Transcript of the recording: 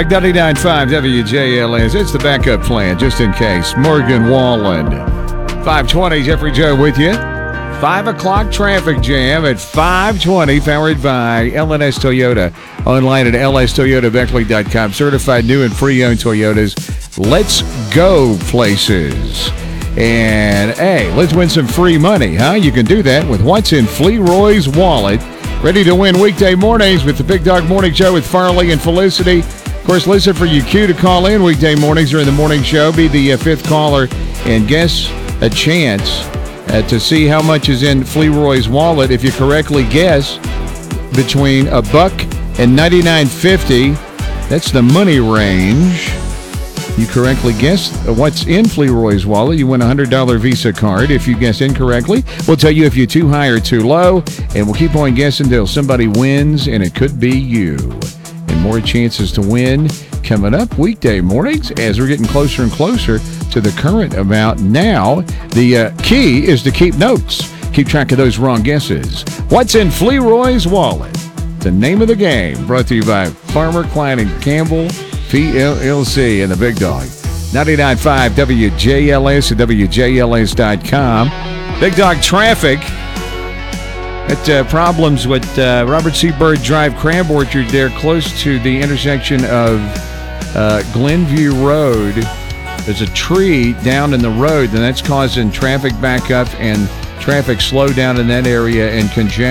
99.5 WJLS. It's the backup plan, just in case. Morgan Wallen. 520, Jeffrey Joe with you. 5 o'clock traffic jam at 520, powered by LNS Toyota. Online at lstoyotabeckley.com. Certified new and pre-owned Toyotas. Let's go places. And, hey, let's win some free money, huh? You can do that with what's in Fleroy's wallet. Ready to win weekday mornings with the Big Dog Morning Show with Farley and Felicity. Of course, listen for your cue to call in weekday mornings during the morning show. Be the fifth caller and guess a chance to see how much is in Fleroy's wallet. If you correctly guess between $1 and $99.50, that's the money range. You correctly guess what's in Fleroy's wallet, you win a $100 Visa card. If you guess incorrectly, we'll tell you if you're too high or too low, and we'll keep on guessing until somebody wins, and it could be you. And more chances to win coming up weekday mornings as we're getting closer and closer to the current amount. Now, the key is to keep notes. Keep track of those wrong guesses. What's in Fleroy's wallet? The name of the game. Brought to you by Farmer, Klein & Campbell, PLLC, and the Big Dog. 99.5 WJLS and WJLS.com. Big Dog traffic. Got problems with Robert C. Byrd Drive, Crab Orchard there, close to the intersection of Glenview Road. There's a tree down in the road, and that's causing traffic backup and traffic slowdown in that area and congestion.